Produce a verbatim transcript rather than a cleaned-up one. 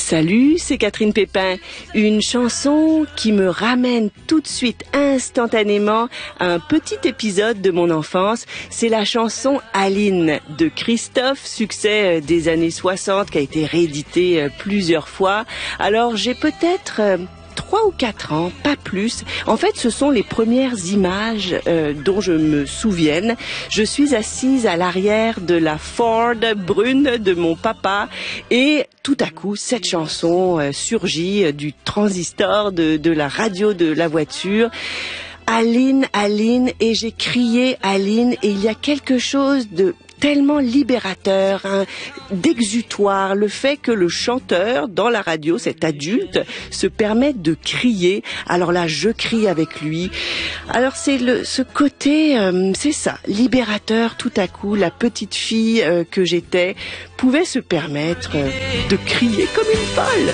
Salut, c'est Catherine Pépin. Une chanson qui me ramène tout de suite, instantanément, à un petit épisode de mon enfance. C'est la chanson Aline de Christophe, succès des années soixante, qui a été réédité plusieurs fois. Alors, j'ai peut-être trois ou quatre ans, pas plus. En fait, ce sont les premières images euh, dont je me souvienne. Je suis assise à l'arrière de la Ford brune de mon papa et tout à coup, cette chanson euh, surgit du transistor de, de la radio de la voiture. Aline, Aline, et j'ai crié Aline, et il y a quelque chose de tellement libérateur, hein, d'exutoire, le fait que le chanteur dans la radio, cet adulte, se permette de crier. Alors là, je crie avec lui. Alors c'est le, ce côté, euh, c'est ça, libérateur. Tout à coup, la petite fille euh, que j'étais pouvait se permettre euh, de crier comme une folle.